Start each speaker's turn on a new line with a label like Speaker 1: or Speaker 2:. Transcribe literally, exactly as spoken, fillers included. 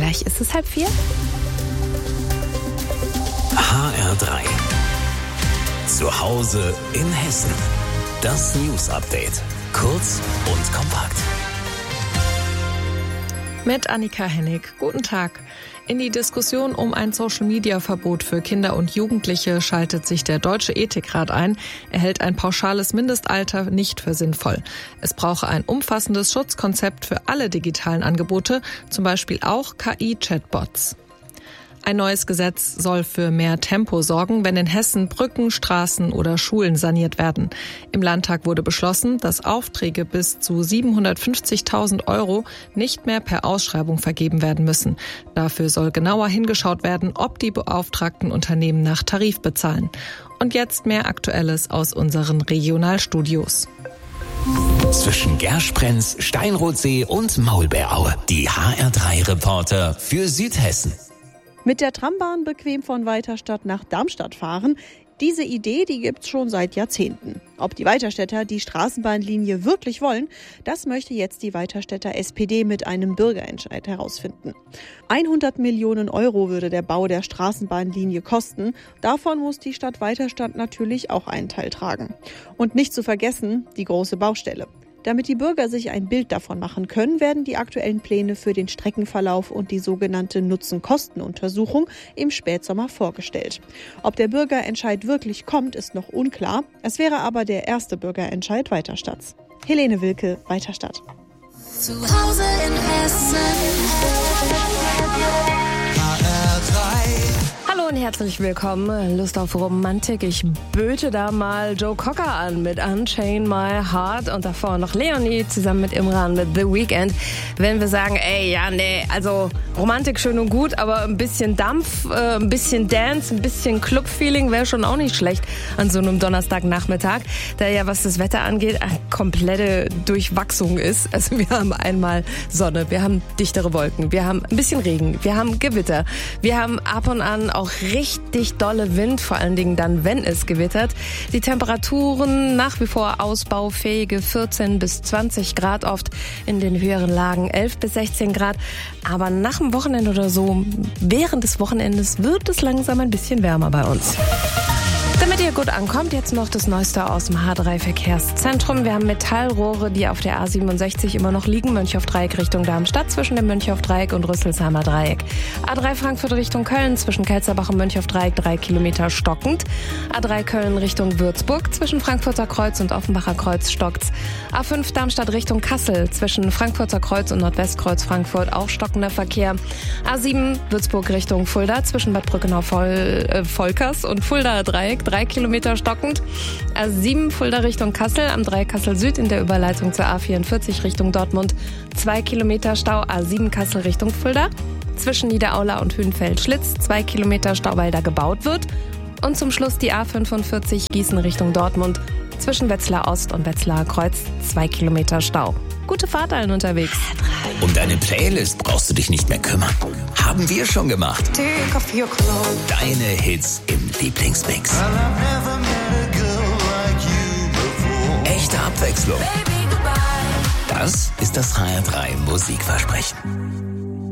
Speaker 1: Gleich ist es halb vier.
Speaker 2: H R drei. Zu Hause in Hessen. Das News Update. Kurz und kompakt.
Speaker 1: Mit Annika Hennig. Guten Tag. In die Diskussion um ein Social-Media-Verbot für Kinder und Jugendliche schaltet sich der Deutsche Ethikrat ein. Er hält ein pauschales Mindestalter nicht für sinnvoll. Es brauche ein umfassendes Schutzkonzept für alle digitalen Angebote, zum Beispiel auch K I-Chatbots. Ein neues Gesetz soll für mehr Tempo sorgen, wenn in Hessen Brücken, Straßen oder Schulen saniert werden. Im Landtag wurde beschlossen, dass Aufträge bis zu siebenhundertfünfzigtausend Euro nicht mehr per Ausschreibung vergeben werden müssen. Dafür soll genauer hingeschaut werden, ob die beauftragten Unternehmen nach Tarif bezahlen. Und jetzt mehr Aktuelles aus unseren Regionalstudios.
Speaker 2: Zwischen Gersprenz, Steinrotsee und Maulbeeraue. Die H R drei Reporter für Südhessen.
Speaker 3: Mit der Trambahn bequem von Weiterstadt nach Darmstadt fahren. Diese Idee, die gibt's schon seit Jahrzehnten. Ob die Weiterstädter die Straßenbahnlinie wirklich wollen, das möchte jetzt die Weiterstädter S P D mit einem Bürgerentscheid herausfinden. hundert Millionen Euro würde der Bau der Straßenbahnlinie kosten. Davon muss die Stadt Weiterstadt natürlich auch einen Teil tragen. Und nicht zu vergessen, die große Baustelle. Damit die Bürger sich ein Bild davon machen können, werden die aktuellen Pläne für den Streckenverlauf und die sogenannte Nutzen-Kosten-Untersuchung im Spätsommer vorgestellt. Ob der Bürgerentscheid wirklich kommt, ist noch unklar. Es wäre aber der erste Bürgerentscheid Weiterstadts. Helene Wilke, Weiterstadt.
Speaker 4: Zu Hause in Hessen. H R drei.
Speaker 1: Hallo und herzlich willkommen. Lust auf Romantik? Ich böte da mal Joe Cocker an mit Unchain My Heart und davor noch Leonie zusammen mit Imran mit The Weeknd. Wenn wir sagen, ey, ja, nee, also Romantik schön und gut, aber ein bisschen Dampf, äh, ein bisschen Dance, ein bisschen Club-Feeling wäre schon auch nicht schlecht an so einem Donnerstagnachmittag, der ja, was das Wetter angeht, eine komplette Durchwachsung ist. Also wir haben einmal Sonne, wir haben dichtere Wolken, wir haben ein bisschen Regen, wir haben Gewitter, wir haben ab und an auch richtig dolle Wind, vor allen Dingen dann, wenn es gewittert. Die Temperaturen nach wie vor ausbaufähige vierzehn bis zwanzig Grad, oft in den höheren Lagen elf bis sechzehn Grad. Aber nach dem Wochenende oder so, während des Wochenendes, wird es langsam ein bisschen wärmer bei uns. Damit ihr gut ankommt, jetzt noch das Neueste aus dem H drei Verkehrszentrum. Wir haben Metallrohre, die auf der A siebenundsechzig immer noch liegen. Mönchhoff-Dreieck Richtung Darmstadt zwischen dem Mönchhoff-Dreieck und Rüsselsheimer Dreieck. A drei Frankfurt Richtung Köln zwischen Kelzerbach und Mönchhoff-Dreieck drei Kilometer stockend. A drei Köln Richtung Würzburg zwischen Frankfurter Kreuz und Offenbacher Kreuz stockt's. A fünf Darmstadt Richtung Kassel zwischen Frankfurter Kreuz und Nordwestkreuz Frankfurt auch stockender Verkehr. A sieben Würzburg Richtung Fulda zwischen Bad Brückenau-Volkers und Fuldaer Dreieck drei Kilometer stockend. A sieben Fulda Richtung Kassel, am drei Kassel Süd in der Überleitung zur A vierundvierzig Richtung Dortmund zwei Kilometer Stau. A sieben Kassel Richtung Fulda zwischen Niederaula und Hünfeld-Schlitz zwei Kilometer Stau, weil da gebaut wird. Und zum Schluss die A fünfundvierzig Gießen Richtung Dortmund zwischen Wetzlar Ost und Wetzlar Kreuz zwei Kilometer Stau. Gute Fahrt allen unterwegs.
Speaker 2: Um deine Playlist brauchst du dich nicht mehr kümmern. Haben wir schon gemacht. Deine Hits im Lieblingsmix. Echte Abwechslung. Das ist das H R drei Musikversprechen.